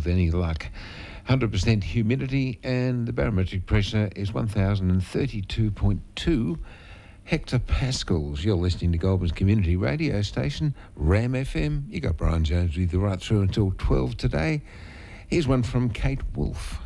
with any luck. 100% humidity, and the barometric pressure is 1032.2 hectopascals. You're listening to Goulburn's community radio station, Ram FM. You got Brian Jones with you right through until 12 today. Here's one from Kate Wolf.